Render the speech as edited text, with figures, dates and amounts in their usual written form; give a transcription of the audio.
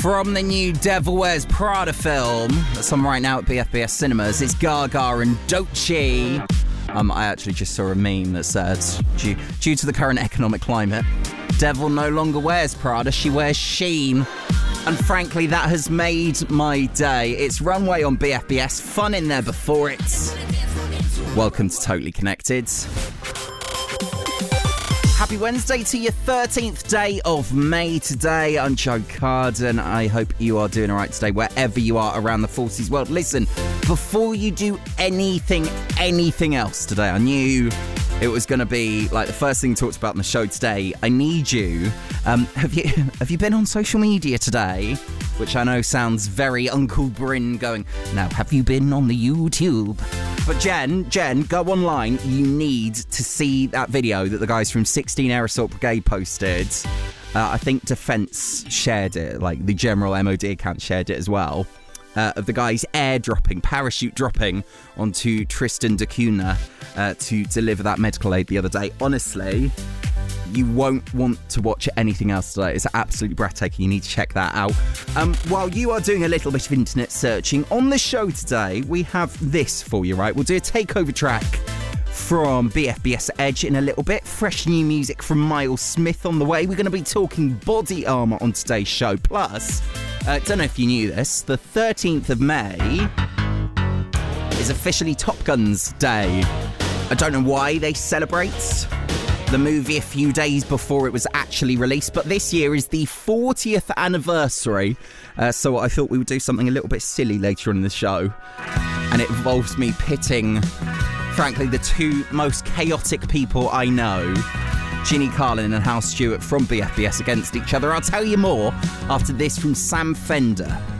From the new Devil Wears Prada film that's on right now at BFBS Cinemas, it's Gaga and Doechii. I actually just saw a meme that said, due to the current economic climate, Devil no longer wears Prada, she wears Shein. And frankly, that has made my day. It's Runway on BFBS, fun in there before it. Welcome to Totally Connected. Happy Wednesday to your 13th day of May today. I'm Joe Carden. I hope you are doing all right today, wherever you are around the Forces world. Listen, before you do anything else today, I knew it was going to be like the first thing talked about in the show today. I need you. Have you been on social media today? Which I know sounds very Uncle Bryn going, now, have you been on the YouTube? But Jen, go online. You need to see that video that the guys from 16 Air Assault Brigade posted. I think Defence shared it, like the general MOD account shared it as well. Of the guys parachute dropping onto Tristan da Cunha to deliver that medical aid the other day. Honestly, you won't want to watch anything else today. It's absolutely breathtaking. You need to check that out. While you are doing a little bit of internet searching, on the show today, we have this for you, right? We'll do a takeover track from BFBS Edge in a little bit. Fresh new music from Miles Smith on the way. We're going to be talking body armour on today's show. Plus, don't know if you knew this, the 13th of May is officially Top Gun's Day. I don't know why they celebrate the movie a few days before it was actually released, but this year is the 40th anniversary, so I thought we would do something a little bit silly later on in the show, and it involves me pitting, frankly, the two most chaotic people I know, Ginny Carlin and Hal Stewart from BFBS, against each other. I'll tell you more after this from Sam Fender.